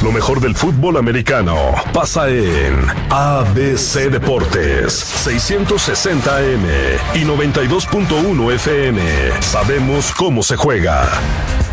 Lo mejor del fútbol americano pasa en ABC Deportes, 660 AM y 92.1 FM. Sabemos cómo se juega.